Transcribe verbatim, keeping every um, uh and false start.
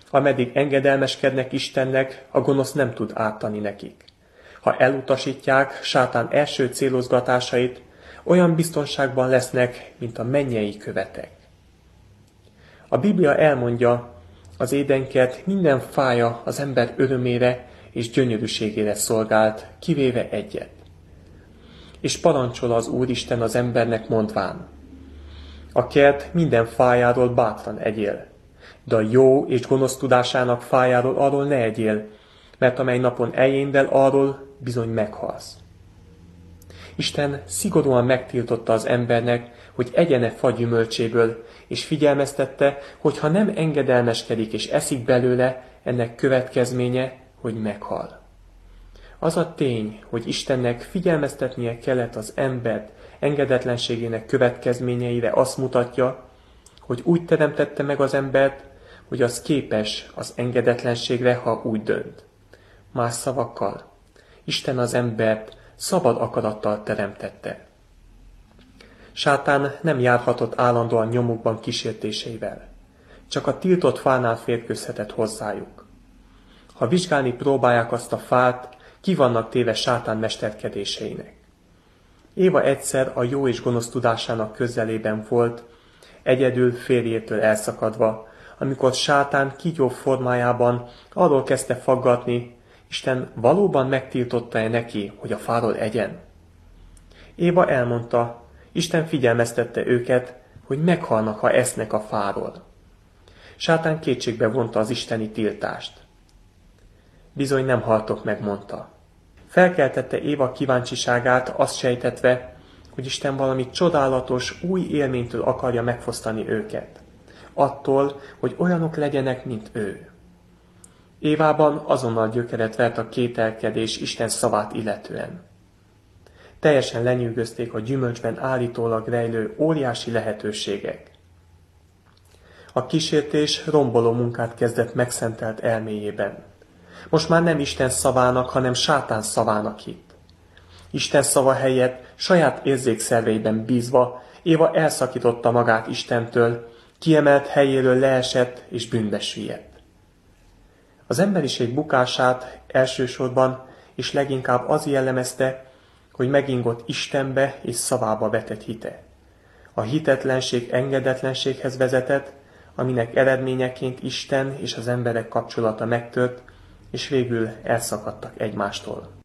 Ameddig engedelmeskednek Istennek, a gonosz nem tud ártani nekik. Ha elutasítják sátán első célozgatásait, olyan biztonságban lesznek, mint a mennyei követek. A Biblia elmondja, az édenkert minden fája az ember örömére és gyönyörűségére szolgált, kivéve egyet. És parancsol az Úristen az embernek mondván: a kert minden fájáról bátran egyél, de a jó és gonosz tudásának fájáról arról ne egyél, mert amely napon eljéndel arról, bizony meghalsz. Isten szigorúan megtiltotta az embernek, hogy egyene fa gyümölcséből, és figyelmeztette, hogy ha nem engedelmeskedik és eszik belőle, ennek következménye, hogy meghal. Az a tény, hogy Istennek figyelmeztetnie kellett az embert engedetlenségének következményeire, azt mutatja, hogy úgy teremtette meg az embert, hogy az képes az engedetlenségre, ha úgy dönt. Más szavakkal, Isten az embert szabad akarattal teremtette. Sátán nem járhatott állandóan nyomukban kísértéseivel. Csak a tiltott fánál férkőzhetett hozzájuk. Ha vizsgálni próbálják azt a fát, ki vannak téve sátán mesterkedéseinek. Éva egyszer a jó és gonosz tudásának közelében volt, egyedül férjétől elszakadva, amikor sátán kígyó formájában arról kezdte faggatni, Isten valóban megtiltotta-e neki, hogy a fáról egyen? Éva elmondta, Isten figyelmeztette őket, hogy meghalnak, ha esznek a fáról. Sátán kétségbe vonta az isteni tiltást. Bizony nem haltok meg, mondta. Felkeltette Éva kíváncsiságát, azt sejtetve, hogy Isten valami csodálatos, új élménytől akarja megfosztani őket. Attól, hogy olyanok legyenek, mint ő. Évában azonnal gyökeret vert a kételkedés Isten szavát illetően. Teljesen lenyűgözték a gyümölcsben állítólag rejlő óriási lehetőségek. A kísértés romboló munkát kezdett megszentelt elméjében. Most már nem Isten szavának, hanem sátán szavának hitt. Isten szava helyett saját érzékszerveiben bízva Éva elszakította magát Istentől, kiemelt helyéről leesett és bűnbe süllyedt. Az emberiség bukását elsősorban és leginkább az jellemezte, hogy megingott Istenbe és szavába vetett hite. A hitetlenség engedetlenséghez vezetett, aminek eredményeként Isten és az emberek kapcsolata megtört, és végül elszakadtak egymástól.